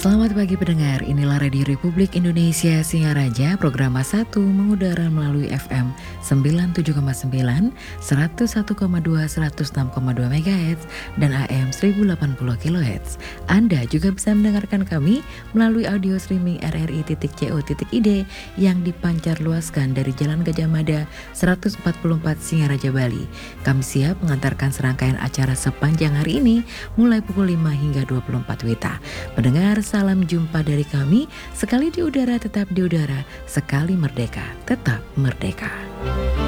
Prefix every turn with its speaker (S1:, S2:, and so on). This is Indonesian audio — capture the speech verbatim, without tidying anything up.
S1: Selamat pagi pendengar, inilah Radio Republik Indonesia Singaraja, program satu mengudara melalui F M sembilan puluh tujuh koma sembilan, seratus satu koma dua, seratus enam koma dua MHz, dan A M seribu delapan puluh kilohertz. Anda juga bisa mendengarkan kami melalui audio streaming r r i titik co titik i d yang dipancar luaskan dari Jalan Gajah Mada seratus empat puluh empat Singaraja, Bali. Kami siap mengantarkan serangkaian acara sepanjang hari ini mulai pukul lima hingga dua puluh empat W I B. Pendengar, salam jumpa dari kami. Sekali di udara tetap di udara, sekali merdeka tetap merdeka.